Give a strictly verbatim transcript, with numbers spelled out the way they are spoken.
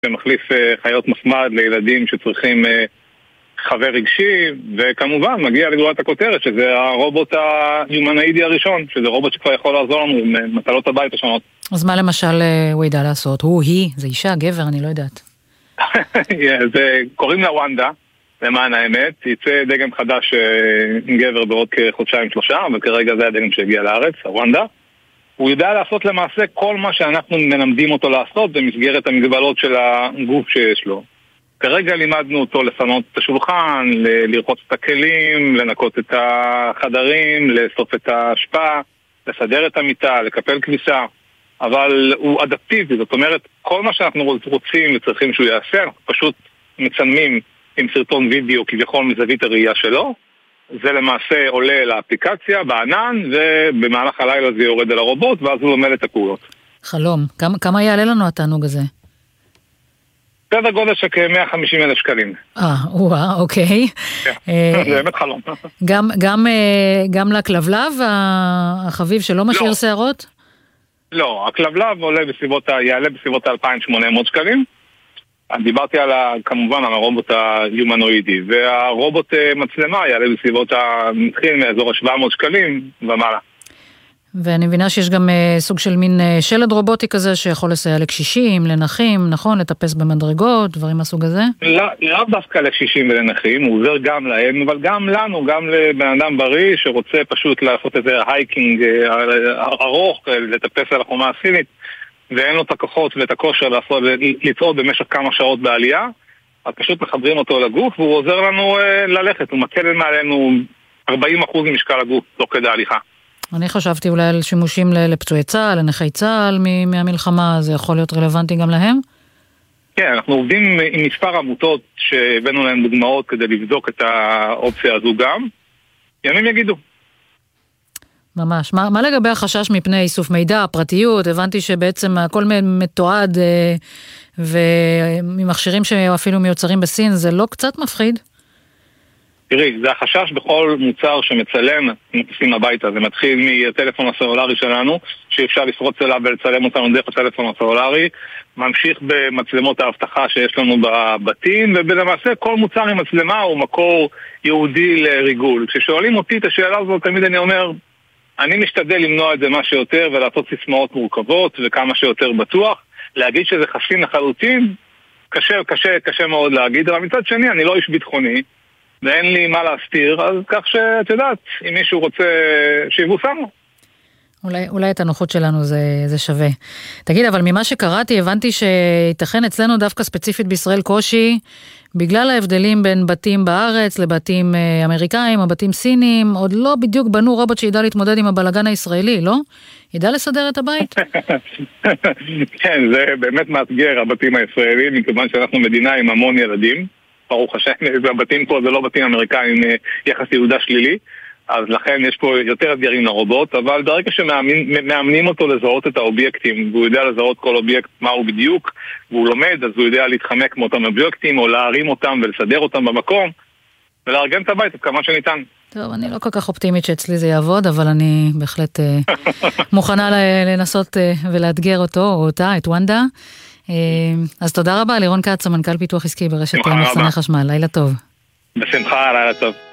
שמחליף חיות מחמד לילדים שצריכים חבר רגשי, וכמובן מגיע לגולת הכותרת, שזה הרובוט היומנאידי הראשון, שזה רובוט שכבר יכול לעזור לנו עם מטלות הבית השונות. אז מה למשל הוא ידע לעשות? הוא, היא, זה אישה, גבר, אני לא יודעת. זה, קוראים לה וונדה, למען האמת, יצא דגם חדש עם גבר בעוד כחודשיים שלושה, אבל כרגע זה הדגם שהגיע לארץ, הוונדה. הוא יודע לעשות למעשה כל מה שאנחנו מלמדים אותו לעשות במסגרת המגבלות של הגוף שיש לו. כרגע לימדנו אותו לפנות את השולחן, ל- לרחוץ את הכלים, לנקות את החדרים, לאסוף את ההשפעה, לסדר את המיטה, לקפל כביסה, אבל הוא אדפטיבי, זאת אומרת, כל מה שאנחנו רוצים וצריכים שהוא יעשה, אנחנו פשוט מצלמים עם סרטון וידאו כביכול מזווית הראייה שלו, זה למעשה עולה לאפליקציה בענן, ובמהלך הלילה זה יורד על הרובוט, ואז הוא לומד את הפעולות. חלום. כמה, כמה יעלה לנו התענוג הזה? סדר גודל של כ-מאה וחמישים אלף שקלים. אה, וואה, אוקיי. כן, זה באמת חלום. גם, גם, גם לכלבלב, החביב שלא משאיר שערות? לא, הכלבלב עולה בסביבות, יעלה בסביבות אלפיים ושמונה מאות שקלים. דיברתי על, כמובן, על הרובוט היומנואידי, והרובוט מצלמה יעלה בסביבות, מתחיל מאזור ה-שבע מאות שקלים ומעלה. ואני מבינה שיש גם סוג של מין שלד רובוטי כזה שיכול לסייע לקשישים, לנכים, נכון? לטפס במדרגות, דברים מהסוג הזה? לא, לא דווקא לקשישים ולנכים, הוא עוזר גם להם, אבל גם לנו, גם לבן אדם בריא שרוצה פשוט לעשות איזה הייקינג ארוך, לטפס על החומה הסינית, ואין לו את הכוחות ואת הכושר לעשות, לצעוד במשך כמה שעות בעלייה, אז פשוט מחברים אותו לגוף, והוא עוזר לנו ללכת, הוא מקל מעלינו ארבעים אחוז ממשקל הגוף, לא כדי הליכה. אני חשבתי אולי על שימושים לפצועי צה"ל, לנכי צה"ל מהמלחמה, זה יכול להיות רלוונטי גם להם? כן, אנחנו עובדים עם מספר עמותות שהבאנו להם דוגמאות כדי לבדוק את האופציה הזו גם. ימים יגידו. ממש. מה, מה לגבי החשש מפני איסוף מידע, פרטיות? הבנתי שבעצם הכל מתועד אה, וממכשירים שאפילו מיוצרים בסין, זה לא קצת מפחיד? תראי, זה החשש בכל מוצר שמצלם נתפסים הביתה. זה מתחיל מהטלפון הסלולרי שלנו, שאפשר לפרוץ אליו ולצלם אותנו דרך הטלפון הסלולרי, ממשיך במצלמות האבטחה שיש לנו בבתים, ובלמעשה כל מוצר עם מצלמה הוא מקור יהודי לריגול. כששואלים אותי את השאלה הזאת, תמיד אני אומר, אני משתדל למנוע את זה מה שיותר ולעשות סיסמאות מורכבות וכמה שיותר בטוח. להגיד שזה חסין לחלוטין, קשה, קשה, קשה מאוד להגיד, אבל מצד שני אני לא איש ביטחוני, ואין לי מה להסתיר, אז כך שאת יודעת, אם מישהו רוצה שיבוסם לו. אולי, אולי את הנוחות שלנו זה, זה שווה. תגיד, אבל ממה שקראתי, הבנתי שיתכן אצלנו דווקא ספציפית בישראל קושי, בגלל ההבדלים בין בתים בארץ לבתים אמריקאים או בתים סינים, עוד לא בדיוק בנו רובוט שידע להתמודד עם הבלגן הישראלי, לא? ידע לסדר את הבית? כן, זה באמת מאתגר הבתים הישראלים, מכיוון שאנחנו מדינה עם המון ילדים. ברוך השם, הבתים פה זה לא בתים אמריקאים יחס יהודה שלילי, אז לכן יש פה יותר אתגרים לרובוט, אבל ברגע שמאמנים אותו לזהות את האובייקטים, והוא יודע לזהות כל אובייקט מהו בדיוק, והוא לומד, אז הוא יודע להתחמק מאותם אובייקטים, או להרים אותם ולסדר אותם במקום, ולארגן את הבית כמה שניתן. טוב, אני לא כל כך אופטימית שאצלי זה יעבוד, אבל אני בהחלט מוכנה לנסות ולאתגר אותו או אותה, את וונדה. אז תודה רבה, לירון כץ, המנכ"ל פיתוח עסקי ברשת מחסני חשמל. לילה טוב. בשמחה, לילה טוב.